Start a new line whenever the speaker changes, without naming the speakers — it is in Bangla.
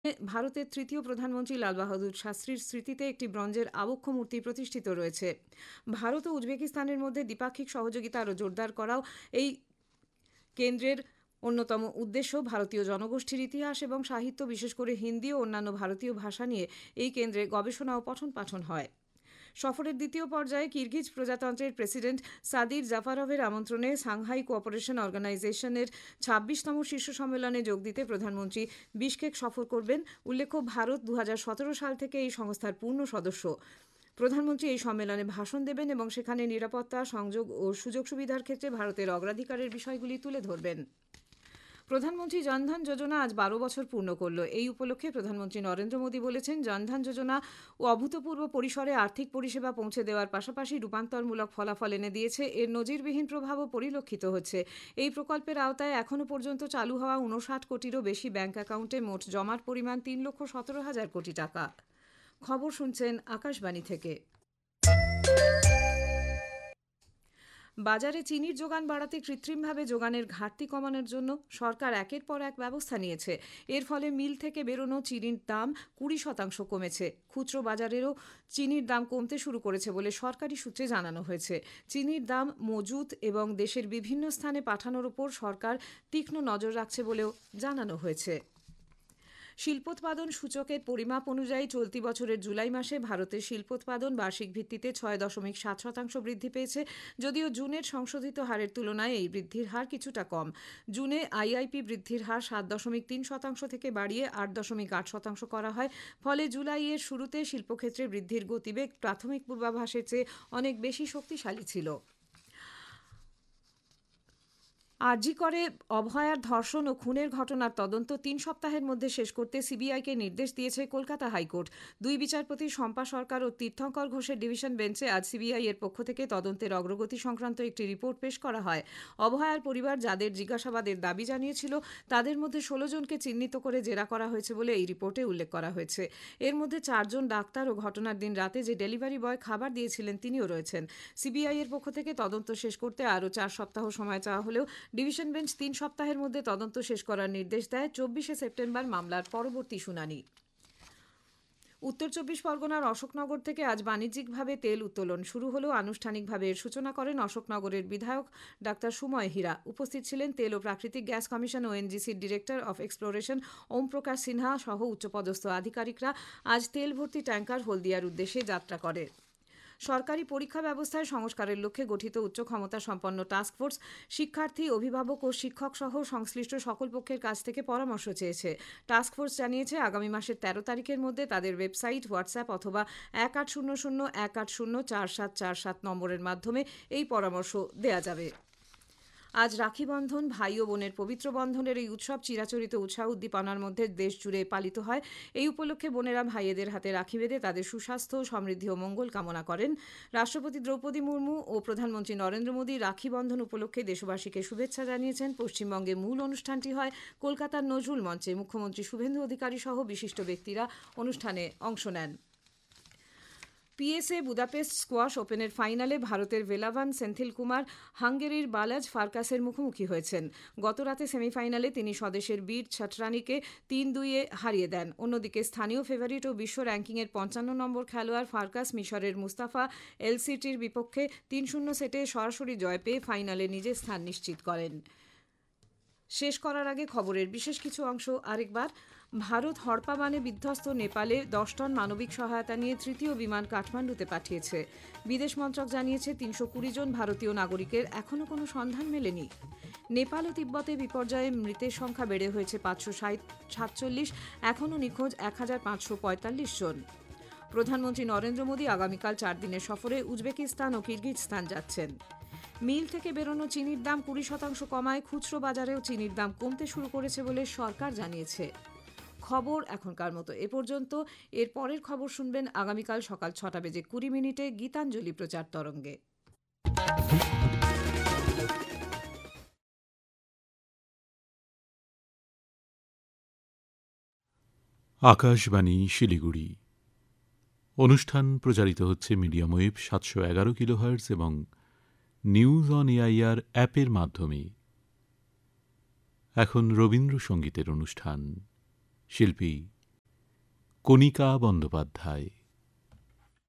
ভারতের তৃতীয় প্রধানমন্ত্রী লাল বাহাদুর শাস্ত্রীর স্মৃতিতে একটি ব্রোঞ্জের আবক্ষ মূর্তি প্রতিষ্ঠিত রয়েছে। ভারত ও উজবেকিস্তানের মধ্যে দ্বিপাক্ষিক সহযোগিতা আরও জোরদার করাও এই কেন্দ্রের অন্যতম উদ্দেশ্য। ভারতীয় জনগোষ্ঠীর ইতিহাস এবং সাহিত্য, বিশেষ করে হিন্দি ও অন্যান্য ভারতীয় ভাষা নিয়ে এই কেন্দ্রে গবেষণা ও পঠন পাঠন হয়। সফরের দ্বিতীয় পর্যায়ে কিরগিজ প্রজাতন্ত্রের প্রেসিডেন্ট সাদির জাফারভের আমন্ত্রণে সাংহাই কোঅপারেশন অর্গানাইজেশনের ২৬তম শীর্ষ সম্মেলনে যোগ দিতে প্রধানমন্ত্রী বিশকেক সফর করবেন। উল্লেখ্য, ভারত ২০১৭ সাল থেকে এই সংস্থার পূর্ণ সদস্য। প্রধানমন্ত্রী এই সম্মেলনে ভাষণ দেবেন এবং সেখানে নিরাপত্তা, সংযোগ ও সুযোগ সুবিধার ক্ষেত্রে ভারতের অগ্রাধিকারের বিষয়গুলি তুলে ধরবেন। প্রধানমন্ত্রী জনধন যোজনা আজ ১২ বছর পূর্ণ করল। এই উপলক্ষে প্রধানমন্ত্রী নরেন্দ্র মোদী বলেছেন, জনধন যোজনা ও অভূতপূর্ব পরিসরে আর্থিক পরিষেবা পৌঁছে দেওয়ার পাশাপাশি রূপান্তরমূলক ফলাফল এনে দিয়েছে। এর নজিরবিহীন প্রভাবও পরিলক্ষিত হচ্ছে। এই প্রকল্পের আওতায় এখনও পর্যন্ত চালু হওয়া ৫৯ কোটিরও বেশি ব্যাংক অ্যাকাউন্টে মোট জমার পরিমাণ ৩,১৭,০০০ কোটি টাকা। খবর শুনছেন আকাশবাণী থেকে। বাজারে চিনির যোগান বাড়াতে কৃত্রিমভাবে যোগানের ঘাটতি কমানোর জন্য সরকার একের পর এক ব্যবস্থা নিয়েছে। এর ফলে মিল থেকে বেরোনো চিনির দাম ২০% কমেছে। খুচরো বাজারেরও চিনির দাম কমতে শুরু করেছে বলে সরকারি সূত্রে জানানো হয়েছে। চিনির দাম মজুত এবং দেশের বিভিন্ন স্থানে পাঠানোর ওপর সরকার তীক্ষ্ণ নজর রাখছে বলেও জানানো হয়েছে। শিল্পোৎপাদন সূচকের পরিমাপ অনুযায়ী চলতি বছরের জুলাই মাসে ভারতের শিল্পোৎপাদন বার্ষিক ভিত্তিতে ৬.৭% বৃদ্ধি পেয়েছে। যদিও জুনের সংশোধিত হারের তুলনায় এই বৃদ্ধির হার কিছুটা কম। জুনে আইআইপি বৃদ্ধির হার ৭.৩% থেকে বাড়িয়ে ৮.৮% করা হয়। ফলে জুলাইয়ের শুরুতে শিল্পক্ষেত্রে বৃদ্ধির গতিবেগ প্রাথমিক পূর্বাভাসের চেয়ে অনেক বেশি শক্তিশালী ছিল। আরজি করে অভয়ার ধর্ষণ ও খুনের ঘটনার তদন্ত ৩ সপ্তাহের মধ্যে শেষ করতে সিবিআইকে নির্দেশ দিয়েছে কলকাতা হাইকোর্ট। দুই বিচারপতি শম্পা সরকার ও তীর্থঙ্কর ঘোষের ডিভিশন বেঞ্চে আজ সিবিআই এর পক্ষ থেকে তদন্তের অগ্রগতি সংক্রান্ত একটি রিপোর্ট পেশ করা হয়। অভয়ার পরিবার যাদের জিজ্ঞাসাবাদের দাবি জানিয়েছিল তাদের মধ্যে ১৬ জনকে চিহ্নিত করে জেরা করা হয়েছে বলে এই রিপোর্টে উল্লেখ করা হয়েছে। এর মধ্যে ৪ জন ডাক্তার ও ঘটনার দিন রাতে যে ডেলিভারি বয় খাবার দিয়েছিলেন তিনিও রয়েছেন। সিবিআই এর পক্ষ থেকে তদন্ত শেষ করতে আরও ৪ সপ্তাহ সময় চাওয়া হলেও ডিভিশন বেঞ্চ ৩ সপ্তাহের মধ্যে তদন্ত শেষ করার নির্দেশ দেয়। ২৪শে সেপ্টেম্বর মামলার পরবর্তী শুনানি। উত্তর চব্বিশ পরগনার অশোকনগর থেকে আজ বাণিজ্যিকভাবে তেল উত্তোলন শুরু হলো। আনুষ্ঠানিকভাবে এর সূচনা করেন অশোকনগরের বিধায়ক ডাক্তার সুময় হীরা। উপস্থিত ছিলেন তেল ও প্রাকৃতিক gas commission ওএনজিসির director of exploration ওম প্রকাশ সিনহা সহ উচ্চপদস্থ আধিকারিকরা। আজ তেল ভর্তি ট্যাঙ্কার হলদিয়ার উদ্দেশ্যে যাত্রা করে। সরকারি পরীক্ষা ব্যবস্থায় সংস্কারের লক্ষ্যে গঠিত উচ্চ ক্ষমতা সম্পন্ন টাস্কফোর্স শিক্ষার্থী, অভিভাবক ও শিক্ষক সহ সংশ্লিষ্ট সকল পক্ষের কাছ থেকে পরামর্শ চেয়েছে। টাস্কফোর্স জানিয়েছে, আগামী মাসের ১৩ তারিখের মধ্যে তাদের ওয়েবসাইট, হোয়াটসঅ্যাপ অথবা ১৮০০ ১৮০ ৪৭৪৭ নম্বরের মাধ্যমে এই পরামর্শ দেয়া যাবে। আজ রাখি বন্ধন। ভাই ও বোনের পবিত্র বন্ধনের এই উৎসব চিরাচরিত উৎসাহ উদ্দীপনার মধ্যে দেশ জুড়ে পালিত হয়। এই উপলক্ষে বোনেরা ভাইয়েদের হাতে রাখি বেঁধে তাদের সুস্বাস্থ্য, সমৃদ্ধি ও মঙ্গল কামনা করেন। রাষ্ট্রপতি দ্রৌপদী মুর্মু ও প্রধানমন্ত্রী নরেন্দ্র মোদী রাখি বন্ধন উপলক্ষে দেশবাসীকে শুভেচ্ছা জানিয়েছেন। পশ্চিমবঙ্গে মূল অনুষ্ঠানটি হয় কলকাতার নজরুল মঞ্চে। মুখ্যমন্ত্রী শুভেন্দু অধিকারী সহ বিশিষ্ট ব্যক্তিরা অনুষ্ঠানে অংশ নেন। পিএসএ বুদাপেস্ট স্কোয়াশ ওপেনের ফাইনালে ভারতের ভেলাভান সেন্থিলকুমার হাঙ্গেরির বালাজ ফার্কাসের মুখোমুখি হয়েছেন। গতরাতে সেমিফাইনালে তিনি স্বদেশের বীর ছটরানিকে ৩-২ হারিয়ে দেন। অন্যদিকে স্থানীয় ফেভারিট ও বিশ্ব র্যাঙ্কিংয়ের ৫৫ নম্বর খেলোয়াড় ফার্কাস মিশরের মুস্তাফা এলসিটির বিপক্ষে ৩-০ সেটে সরাসরি জয় পেয়ে ফাইনালে নিজের স্থান নিশ্চিত করেন। শেষ করার আগে খবরের বিশেষ কিছু অংশ আরেকবার। ভারত হড়পা বানে বিধ্বস্ত নেপালে ১০ টন মানবিক সহায়তা নিয়ে তৃতীয় বিমান কাঠমান্ডুতে পাঠিয়েছে। বিদেশ মন্ত্রক জানিয়েছে ৩২০ জন ভারতীয় নাগরিকের এখনও কোনো সন্ধান মেলেনি। নেপাল ও তিব্বতে বিপর্যয়ে মৃতের সংখ্যা বেড়ে হয়েছে ৫৪৭, এখনও নিখোঁজ ১৫৪৫ জন। প্রধানমন্ত্রী নরেন্দ্র মোদী আগামীকাল ৪ দিনের সফরে উজবেকিস্তান ও কিরগিজস্তান যাচ্ছেন। মিল থেকে বেরোনো চিনির দাম ২০% কমায় খুচরো বাজারেও চিনির দাম কমতে শুরু করেছে বলে সরকার জানিয়েছে। খবর এখনকার মতো এ পর্যন্ত। এর পরের খবর শুনবেন আগামীকাল সকাল ৬টা বেজে ২০ মিনিটে গীতাঞ্জলি প্রচার তরঙ্গে।
আকাশবাণী শিলিগুড়ি। অনুষ্ঠান প্রচারিত হচ্ছে মিডিয়াম ওয়েভ ৭১১ কিলোহার্টজ এবং নিউজ অন এআইআর অ্যাপের মাধ্যমে। এখন রবীন্দ্রসঙ্গীতের অনুষ্ঠান। শিল্পী কণিকা বন্দ্যোপাধ্যায়।